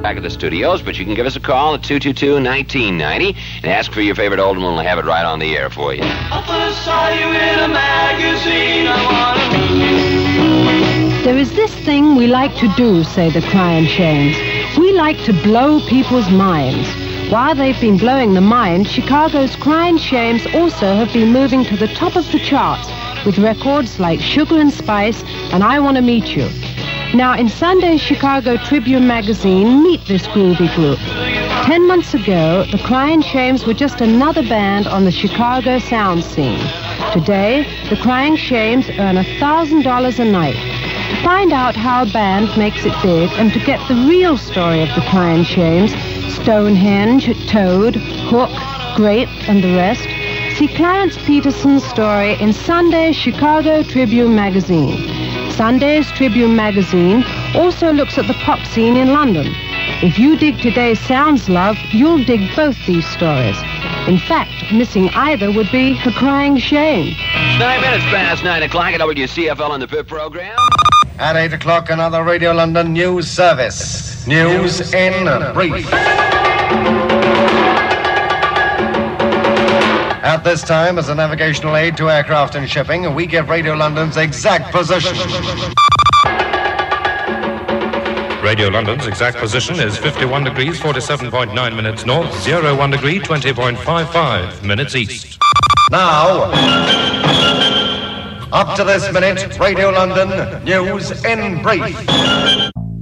back at the studios, but you can give us a call at 222-1990 and ask for your favorite old one, and we'll have it right on the air for you. I first saw you in a magazine. I wanna meet you. There is this thing we like to do, say the Crying Shames. We like to blow people's minds. While they've been blowing the mind, Chicago's Crying Shames also have been moving to the top of the charts with records like Sugar and Spice and I Want to Meet You. Now, in Sunday's Chicago Tribune magazine, meet this groovy group. 10 months ago, the Crying Shames were just another band on the Chicago sound scene. Today, the Crying Shames earn $1,000 a night. To find out how a band makes it big and to get the real story of the Crying Shames, Stonehenge, Toad, Hook, Grape, and the rest, see Clarence Peterson's story in Sunday's Chicago Tribune magazine. Sunday's Tribune magazine also looks at the pop scene in London. If you dig today's Sounds Love, you'll dig both these stories. In fact, missing either would be a crying shame. 9 minutes past 9 o'clock at WCFL on the Pip program. At 8 o'clock, another Radio London news service. News in brief. At this time, as a navigational aid to aircraft and shipping, we give Radio London's exact position. Radio London's exact position is 51 degrees, 47.9 minutes north, 01 degree, 20.55 minutes east. Now, up to this minute, Radio London news in brief.